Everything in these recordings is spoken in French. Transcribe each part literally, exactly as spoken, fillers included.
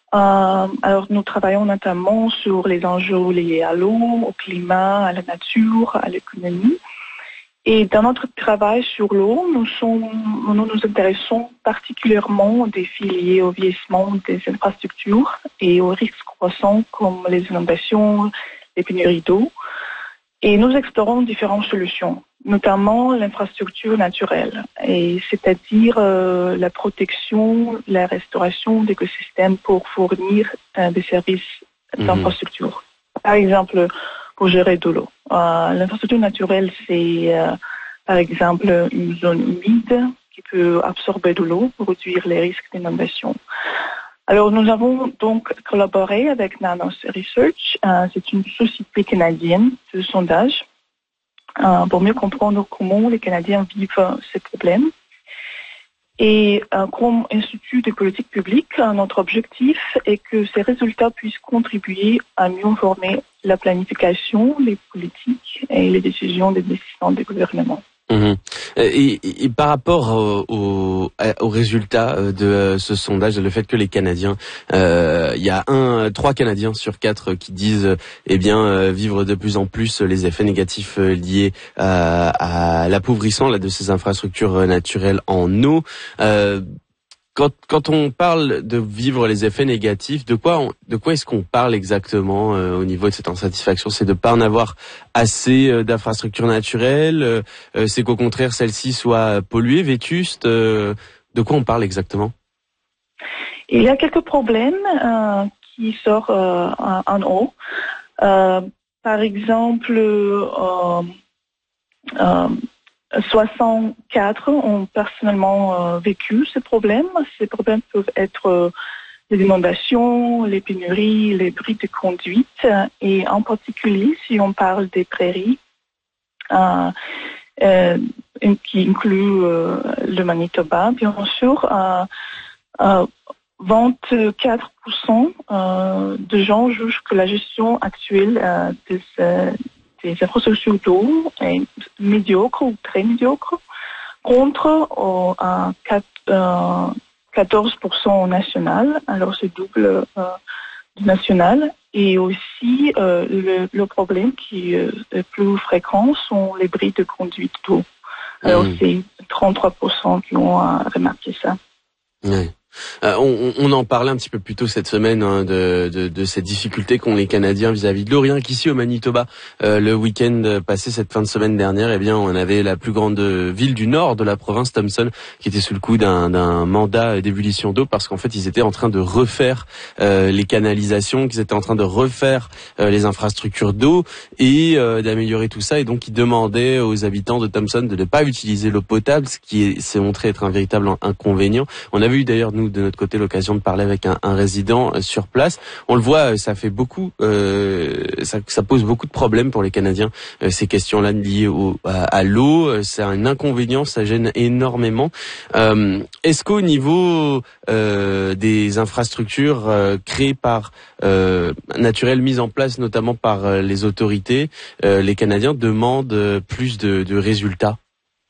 Euh, alors, nous travaillons notamment sur les enjeux liés à l'eau, au climat, à la nature, à l'économie. Et dans notre travail sur l'eau, nous, sommes, nous nous intéressons particulièrement aux défis liés au vieillissement des infrastructures et aux risques croissants comme les inondations, les pénuries d'eau. Et nous explorons différentes solutions, notamment l'infrastructure naturelle, et c'est-à-dire euh, la protection, la restauration d'écosystèmes pour fournir euh, des services d'infrastructure. Mmh. Par exemple, pour gérer de l'eau. Euh, l'infrastructure naturelle, c'est euh, par exemple une zone humide qui peut absorber de l'eau pour réduire les risques d'inondation. Alors, nous avons donc collaboré avec Nanos Research. Euh, c'est une société canadienne de sondage euh, pour mieux comprendre comment les Canadiens vivent ces problèmes. Et euh, comme Institut de politique publique, notre objectif est que ces résultats puissent contribuer à mieux informer la planification, les politiques et les décisions des décisions des gouvernements. Mmh. Et, et, et par rapport au, au, au résultat de ce sondage, le fait que les Canadiens, euh, il y a un, trois Canadiens sur quatre qui disent, eh bien, vivre de plus en plus les effets négatifs liés à, à l'appauvrissement là de ces infrastructures naturelles en eau. Euh, Quand, quand on parle de vivre les effets négatifs, de quoi, on, de quoi est-ce qu'on parle exactement euh, au niveau de cette insatisfaction? C'est de ne pas en avoir assez euh, d'infrastructures naturelles, euh, c'est qu'au contraire celles-ci soient polluées, vétustes. Euh, de quoi on parle exactement? Il y a quelques problèmes euh, qui sortent euh, en haut. Euh, par exemple, euh, euh, soixante-quatre ont personnellement euh, vécu ces problèmes. Ces problèmes peuvent être euh, les inondations, les pénuries, les bruits de conduite, et en particulier si on parle des prairies, euh, euh, qui inclut euh, le Manitoba, bien sûr. Euh, euh, vingt-quatre pour cent euh, de gens jugent que la gestion actuelle euh, de ces des infrastructures d'eau est médiocre ou très médiocre, contre euh, un quatorze pour cent au national, alors c'est double euh, du national. Et aussi, euh, le, le problème qui euh, est plus fréquent sont les bris de conduite d'eau. Alors mmh. c'est trente-trois pour cent qui ont euh, remarqué ça. Oui. Euh, on, on en parlait un petit peu plus tôt cette semaine hein, de, de, de cette difficulté qu'ont les Canadiens vis-à-vis de l'eau. Rien qu'ici au Manitoba, euh, le week-end passé, cette fin de semaine dernière, eh bien, on avait la plus grande ville du nord de la province, Thompson, qui était sous le coup d'un, d'un mandat d'ébullition d'eau parce qu'en fait, ils étaient en train de refaire euh, les canalisations, qu'ils étaient en train de refaire euh, les infrastructures d'eau et euh, d'améliorer tout ça. Et donc, ils demandaient aux habitants de Thompson de ne pas utiliser l'eau potable, ce qui s'est montré être un véritable inconvénient. On avait eu d'ailleurs, nous, de notre côté, l'occasion de parler avec un, un résident euh, sur place. On le voit, ça fait beaucoup, euh, ça, ça pose beaucoup de problèmes pour les Canadiens. Euh, ces questions-là liées au, à, à l'eau, c'est un inconvénient, ça gêne énormément. Euh, est-ce qu'au niveau euh, des infrastructures euh, créées par euh, naturelles, mises en place notamment par euh, les autorités, euh, les Canadiens demandent euh, plus de, de résultats?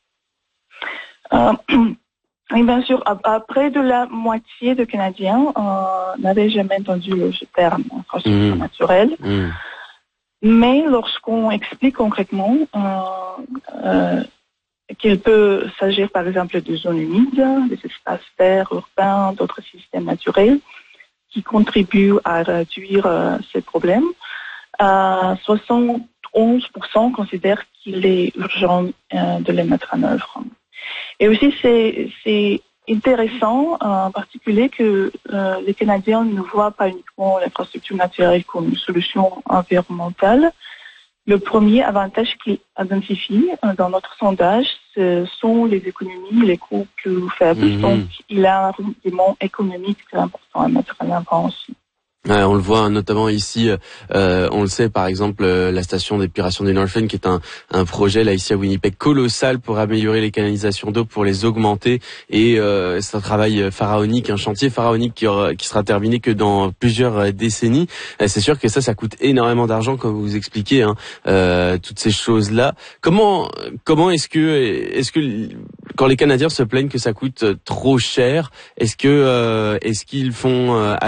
Euh... Oui, bien sûr. Après de la moitié des Canadiens euh, n'avaient jamais entendu le terme infrastructure mmh. naturelle. Mmh. Mais lorsqu'on explique concrètement euh, euh, qu'il peut s'agir par exemple de zones humides, des espaces verts, urbains, d'autres systèmes naturels qui contribuent à réduire euh, ces problèmes, euh, soixante-onze pour cent considèrent qu'il est urgent euh, de les mettre en œuvre. Et aussi, c'est, c'est intéressant, en particulier, que euh, les Canadiens ne voient pas uniquement l'infrastructure naturelle comme une solution environnementale. Le premier avantage qu'ils identifient euh, dans notre sondage, ce sont les économies, les coûts plus faibles. Mm-hmm. Donc, il y a un rendement économique très important à mettre en avant aussi. Ouais, on le voit notamment ici, euh, on le sait par exemple, euh, la station d'épuration du Northland qui est un, un projet là ici à Winnipeg colossal pour améliorer les canalisations d'eau, pour les augmenter et euh, c'est un travail pharaonique, un chantier pharaonique qui, aura, qui sera terminé que dans plusieurs décennies. Euh, c'est sûr que ça, ça coûte énormément d'argent comme vous expliquez, hein, euh, toutes ces choses-là. Comment, comment est-ce que, est-ce que quand les Canadiens se plaignent que ça coûte trop cher, est-ce que, euh, est-ce qu'ils font euh,